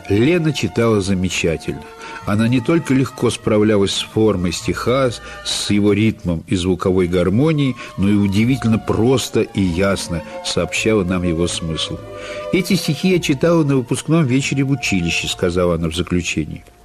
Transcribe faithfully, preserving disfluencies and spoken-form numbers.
Лена читала замечательно. Она не только легко справлялась с формой стиха, с его ритмом и звуковой гармонией, но и удивительно просто и ясно сообщала нам его смысл. «Эти стихи я читала на выпускном вечере в училище», — сказала она в заключении.